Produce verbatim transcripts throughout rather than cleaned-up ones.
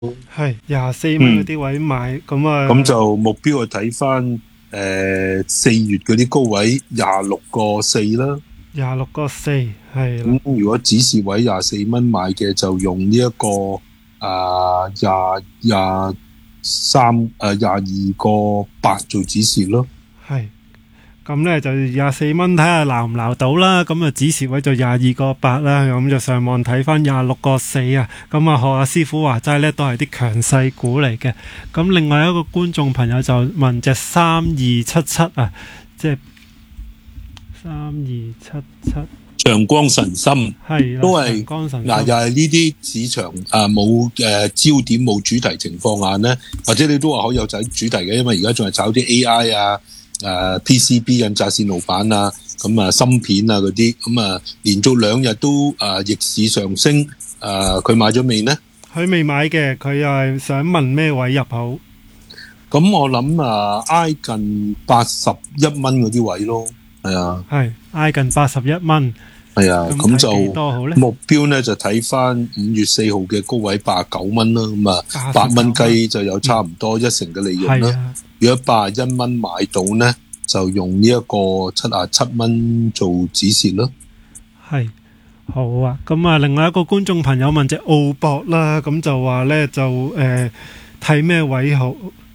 係廿四蚊嗰啲位買，咁啊， 咁就目標係睇翻誒四月嗰啲高位廿六個四啦。 廿六個四係啦。 咁如果指示位廿四蚊買嘅，就用呢、這、一個啊廿廿三誒廿二個八做指示咯。 係。咁咧就廿四蚊睇下撈唔撈到啦，咁啊指示位就廿二個八啦，咁就上網睇翻廿六個四啊，咁啊學阿師傅話齋咧都係啲強勢股嚟嘅。咁另外一個觀眾朋友就問隻三二七七啊，即係三二七七長江神心係都係長江神心嗱，又係呢啲市場啊冇誒焦點冇主題情況下咧，或者你都話可以有仔主題嘅，因為而家仲係炒啲 A I 啊。誒、uh, P C B 印紮線路板啊，咁啊芯片啊嗰啲，咁啊連續兩日都誒、啊、逆市上升，誒、啊、佢買咗未呢？ 佢未買嘅，佢又係想問咩位入好？ 咁我諗啊挨近八十一蚊嗰啲位咯，係啊， 係挨近八十一蚊。 係啊，咁就目標咧就睇翻五月四號嘅高位八十九蚊啦，咁啊八蚊雞就有差唔多一成嘅利潤啦。嗯，如果八十一蚊買到咧，就用呢一個七十七蚊做指示咯。 係好啊，咁啊，另外一個觀眾朋友問隻澳博啦，咁就話咧就誒睇咩位好？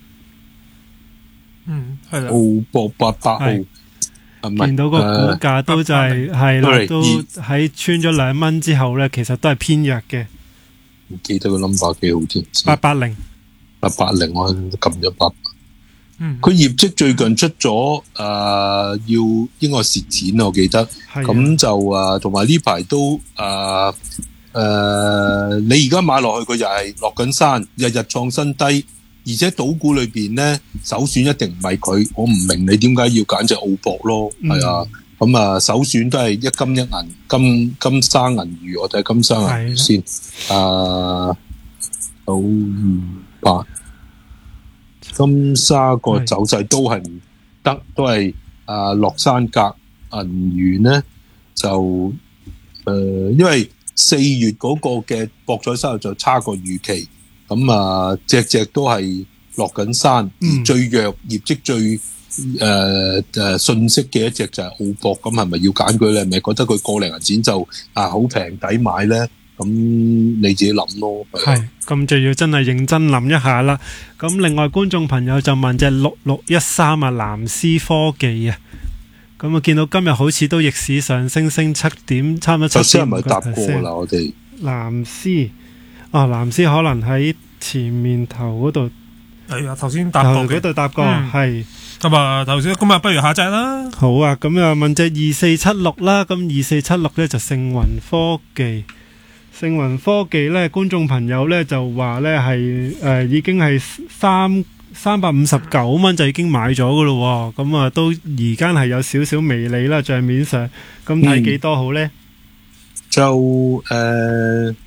嗯，係啦， 澳博八八號。 見到個股價都就係係啦，都喺穿咗兩蚊之後咧，其實都係偏弱嘅。 唔記得個 number 幾好添， 八八零， 八八零我撳咗八。 嗯， 佢業績最近出咗，誒、呃、要應該蝕錢我記得。咁就誒同埋呢排都誒誒、呃呃，你而家買落去佢又係落緊山，日日創新低。而且賭股裏邊咧，首選一定唔係佢，我唔明你點解要揀隻澳博咯？係、嗯、啊，咁啊首選都係一金一銀，金金沙銀魚，我睇金沙銀魚先。啊，九二八，金沙個走勢都係唔得，都係啊落山格銀魚咧就誒、呃，因為四月嗰個嘅博彩收入就差過預期。咁啊，隻隻都係落緊山，而最弱、嗯、業績最誒誒、呃、信息嘅一隻就係澳博，咁係咪要揀佢咧？係咪覺得佢個零銀錢就啊好平抵買咧？咁你自己諗咯。 係，咁就要真係認真諗一下啦。咁另外觀眾朋友就問隻六六一三啊，藍思科技啊，咁啊見到今日好似都逆市上升，升七點，差唔多七點五個 percent。頭先係咪答過啦？我哋藍思。哦，藍絲可能喺前面頭嗰度， 係啊，頭先答過嘅， 嗰度答過，係咁啊，頭先咁啊，不如下隻啦。 好啊，咁啊問隻二四七六啦，咁二四七六咧就盛雲科技，盛雲科技咧，觀眾朋友咧就話咧係誒已經係三三百五十九蚊就已經買咗噶咯，咁啊都而家係有少少微利啦，賬面上，咁睇幾多好咧、嗯？ 就誒。呃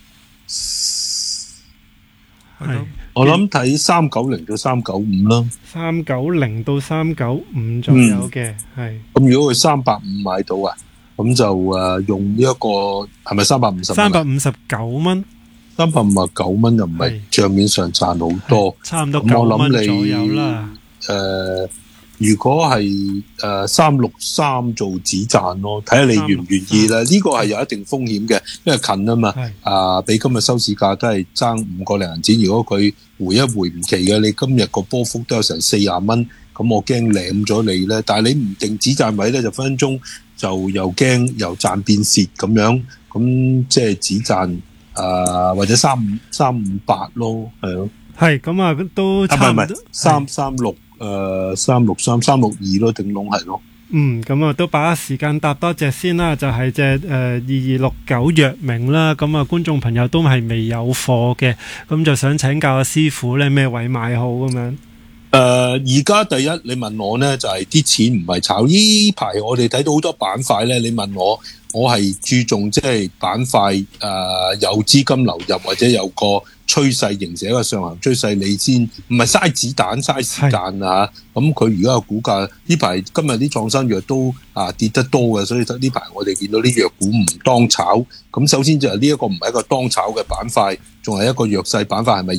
係，我諗睇三九零到三九五啦， 三九零到三九五左右嘅，係、嗯。 咁如果佢三百五買到啊，咁就誒用呢、這、一個係咪三百五十？三百五十九蚊， 三百五十九蚊又唔係賬面上賺好多， 差唔多九蚊左右啦。 誒、呃，如果係誒三六三做止賺咯，睇下你願唔願意啦。呢、這個係有一定風險嘅，因為近啊嘛。啊，比今日收市價都係爭五個零銀錢。如果佢回一回唔期嘅，你今日個波幅都有成四十蚊，咁我驚舐咗你咧。但係你唔定止賺位咧，就分分鐘就又驚由賺變蝕咁樣，咁即係止賺啊，或者三五三五八咯，係咯。 係咁啊，都差唔多。唔係唔係， 三三六。誒，三六三三六二咯，頂籠係咯。 嗯，咁啊，都把握時間答多隻先啦，就係隻誒二二六九藥明啦。咁啊，觀眾朋友都係未有貨嘅，咁就想請教阿師傅咧，咩位買好咁樣？誒、 呃，而家第一，你問我咧，就係、是、啲錢唔係炒呢排，我哋睇到好多板塊咧。你問我，我係注重即係板塊誒有資金流入或者有個趨勢形成一個上行趨勢，你先唔係嘥子彈嘥時間啊！咁佢而家嘅股價呢排今日啲創新藥都啊跌得多嘅，所以呢排我哋見到啲藥股唔當炒。咁首先就係呢一個唔係一個當炒嘅板塊，仲係一個弱勢板塊，係咪？